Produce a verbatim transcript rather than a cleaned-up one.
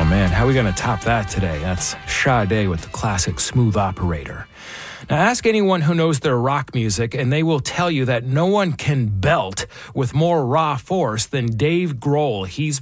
man, how are we going to top that today? That's Sade with the classic Smooth Operator. Now, ask anyone who knows their rock music, and they will tell you that no one can belt with more raw force than Dave Grohl. He's